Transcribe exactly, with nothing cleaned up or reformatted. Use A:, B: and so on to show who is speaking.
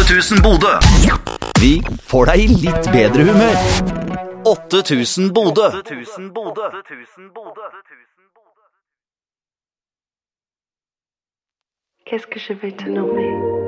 A: åtte tusen Bodø.
B: Vi får deg i litt bedre humør.
A: åtte tusen Bodø.
C: Qu'est-ce que je vais te nommer?